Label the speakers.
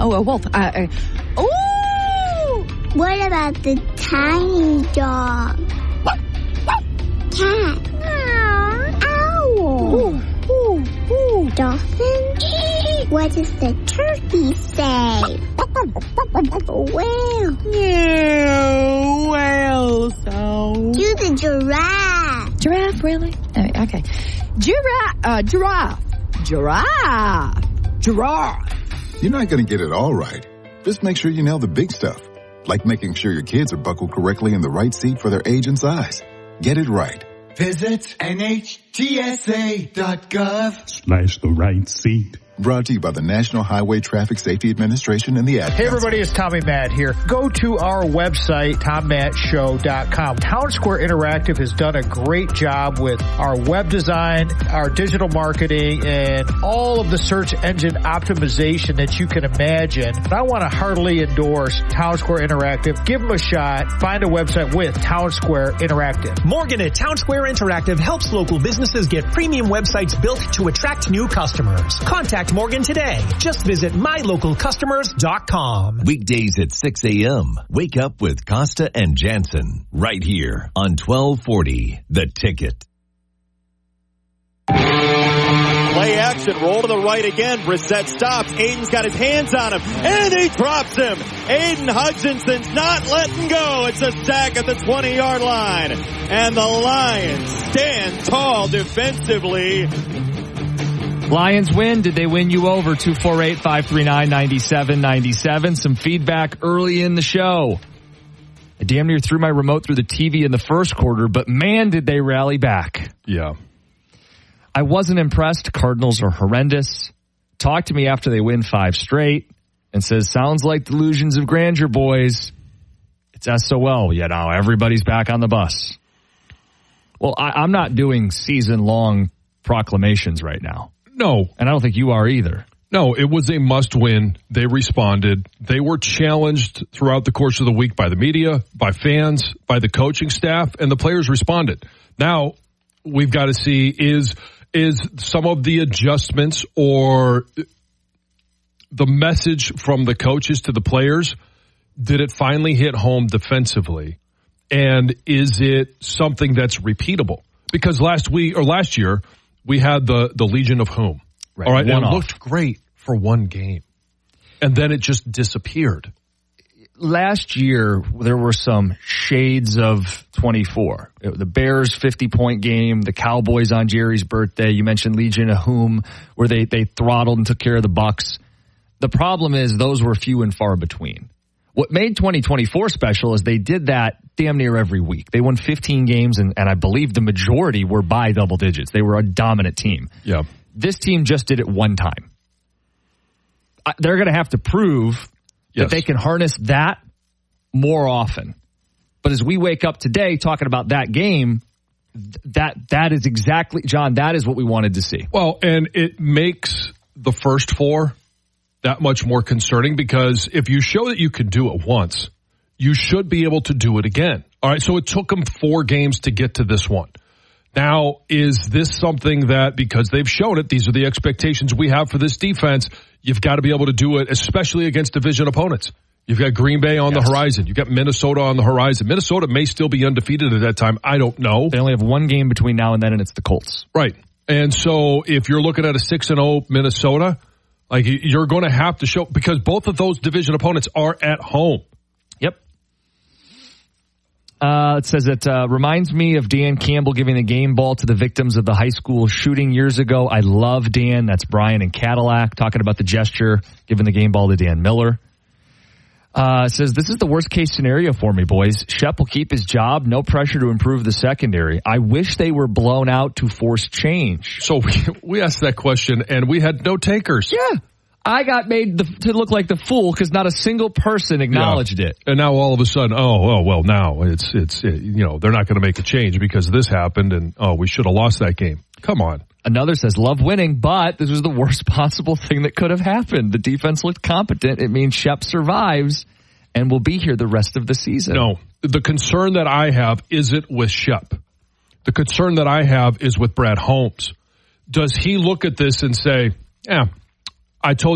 Speaker 1: a wolf. Ooh!
Speaker 2: What about the tiny dog? Cat. Owl.
Speaker 1: Ooh, ooh, ooh.
Speaker 2: Dolphin. What does the turkey say? Whale.
Speaker 1: Yeah, whale sound.
Speaker 2: Do the giraffe.
Speaker 1: Giraffe, really? Okay. Giraffe.
Speaker 3: You're not going to get it all right. Just make sure you nail the big stuff, like making sure your kids are buckled correctly in the right seat for their age and size. Get it right.
Speaker 4: Visit NHTSA.gov/
Speaker 5: the right seat.
Speaker 3: Brought to you by the National Highway Traffic Safety Administration and the Ad
Speaker 6: Hey
Speaker 3: Council.
Speaker 6: everybody, it's Tommy Matt here. Go to our website, TomMattShow.com. Town Square Interactive has done a great job with our web design, our digital marketing, and all of the search engine optimization that you can imagine. And I want to heartily endorse Town Square Interactive. Give them a shot. Find a website with Town Square Interactive.
Speaker 7: Morgan at Town Square Interactive helps local businesses get premium websites built to attract new customers. Contact Morgan today. Just visit mylocalcustomers.com.
Speaker 8: Weekdays at 6 a.m. Wake up with Costa and Jansen right here on 1240 The Ticket.
Speaker 9: Play action, roll to the right again. Brissett stops. Aiden's got his hands on him, and he drops him. Aiden Hutchinson's not letting go. It's a sack at the 20-yard line. And the Lions stand tall defensively.
Speaker 10: Lions win. Did they win you over? 248-539-9797. Some feedback early in the show. I damn near threw my remote through the TV in the first quarter, but man, did they rally back.
Speaker 5: Yeah.
Speaker 10: I wasn't impressed. Cardinals are horrendous. Talk to me after they win 5 straight and says, sounds like delusions of grandeur, boys. It's SOL. You know, everybody's back on the bus. Well, I'm not doing season-long proclamations right now.
Speaker 5: No.
Speaker 10: And I don't think you are either.
Speaker 5: No, it was a must-win. They responded. They were challenged throughout the course of the week by the media, by fans, by the coaching staff, and the players responded. Now, we've got to see is some of the adjustments or the message from the coaches to the players, did it finally hit home defensively? And is it something that's repeatable? Because last year, we had the Legion of Whom.
Speaker 10: Right.
Speaker 5: All right. And it looked great for one game. And then it just disappeared.
Speaker 10: Last year, there were some shades of 24. The Bears 50-point game, the Cowboys on Jerry's birthday. You mentioned Legion of Whom, where they throttled and took care of the Bucks. The problem is those were few and far between. What made 2024 special is they did that damn near every week. They won 15 games, and I believe the majority were by double digits. They were a dominant team.
Speaker 5: Yeah.
Speaker 10: This team just did it one time. They're going to have to prove that they can harness that more often. But as we wake up today talking about that game, that is exactly, John, that is what we wanted to see.
Speaker 5: Well, and it makes the first 4 that much more concerning, because if you show that you can do it once, you should be able to do it again. All right, so it took them 4 games to get to this one. Now, is this something that, because they've shown it, these are the expectations we have for this defense, you've got to be able to do it, especially against division opponents. You've got Green Bay on the horizon. You've got Minnesota on the horizon. Minnesota may still be undefeated at that time. I don't know.
Speaker 10: They only have one game between now and then, and it's the Colts.
Speaker 5: Right. And so if you're looking at a 6-0 Minnesota, like, you're going to have to show, because both of those division opponents are at home.
Speaker 10: Yep. It says it reminds me of Dan Campbell giving the game ball to the victims of the high school shooting years ago. I love Dan. That's Brian in Cadillac talking about the gesture, giving the game ball to Dan Miller. It says, this is the worst case scenario for me, boys. Shep will keep his job. No pressure to improve the secondary. I wish they were blown out to force change.
Speaker 5: So we asked that question, and we had no takers.
Speaker 10: Yeah. I got made to look like the fool because not a single person acknowledged it.
Speaker 5: And now all of a sudden, now it's they're not going to make a change because this happened, and we should have lost that game. Come on.
Speaker 10: Another says, love winning, but this was the worst possible thing that could have happened. The defense looked competent. It means Shep survives and will be here the rest of the season.
Speaker 5: No, the concern that I have isn't with Shep. The concern that I have is with Brad Holmes. Does he look at this and say, I told